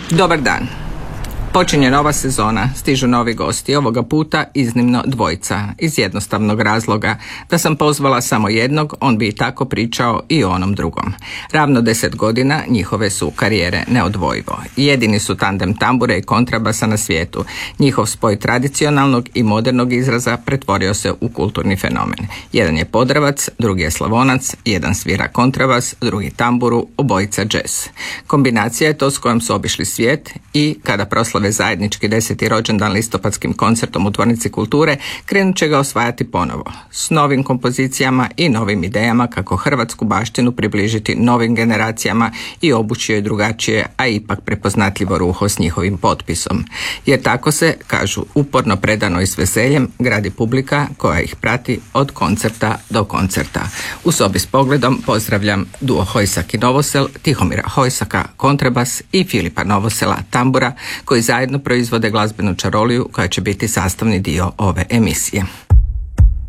Dobar dan. Počinje nova sezona, stižu novi gosti, ovoga puta iznimno dvojica, iz jednostavnog razloga da sam pozvala samo jednog, on bi i tako pričao i o onom drugom. Ravno 10 godina njihove su karijere neodvojivo. Jedini su tandem tambure i kontrabasa na svijetu. Njihov spoj tradicionalnog i modernog izraza pretvorio se u kulturni fenomen. Jedan je Podravac, drugi je Slavonac, jedan svira kontrabas, drugi tamburu, obojica džez. Kombinacija je to s kojom su obišli svijet i kada proslave zajednički 10. rođendan listopadskim koncertom u Tvornici kulture, krenut će ga osvajati ponovo, s novim kompozicijama i novim idejama kako hrvatsku baštinu približiti novim generacijama i obući joj drugačije, a ipak prepoznatljivo ruho s njihovim potpisom. Jer tako se, kažu, uporno, predano i s veseljem gradi publika koja ih prati od koncerta do koncerta. U sobi s pogledom pozdravljam duo Hojsak i Novosel, Tihomira Hojsaka kontrabas i Filipa Novosela tambura, koji zajedno proizvode glazbenu čaroliju koja će biti sastavni dio ove emisije.